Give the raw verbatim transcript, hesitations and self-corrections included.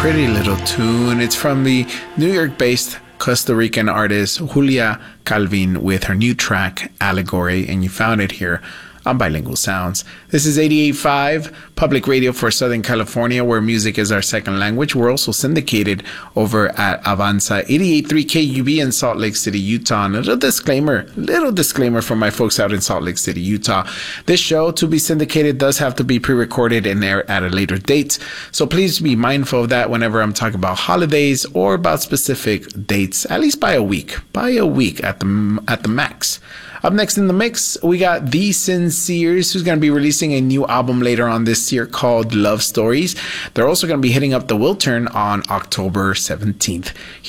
pretty little tune. It's from the New York-based Costa Rican artist Julia Calvin with her new track, Allegory, and you found it here on Bilingual Sounds. This is eighty-eight point five Public Radio for Southern California, where music is our second language. We're also syndicated over at Avanza eighty-eight point three K U B in Salt Lake City, Utah. And a little disclaimer, little disclaimer for my folks out in Salt Lake City, Utah. This show, to be syndicated, does have to be pre-recorded and air at a later date. So please be mindful of that whenever I'm talking about holidays or about specific dates, at least by a week, by a week at the at the max. Up next in the mix, we got The Sinceres, who's going to be releasing a new album later on this year called Love Stories. They're also going to be hitting up the Wiltern on October seventeenth.